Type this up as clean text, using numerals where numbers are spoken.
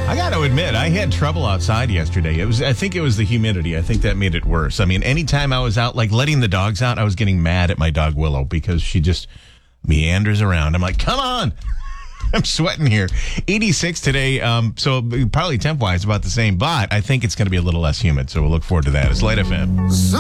I got to admit, I had trouble outside yesterday. I think it was the humidity. I think that made it worse. I mean, anytime I was out, like letting the dogs out, I was getting mad at my dog Willow because she just meanders around. I'm like, come on. I'm sweating here. 86 today, so probably temp-wise about the same, but I think it's going to be a little less humid, so we'll look forward to that. It's Light FM.